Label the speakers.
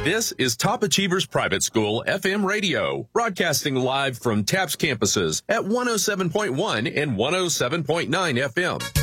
Speaker 1: This is Top Achievers Private School FM radio, broadcasting live from TAPS campuses at 107.1 and 107.9 FM.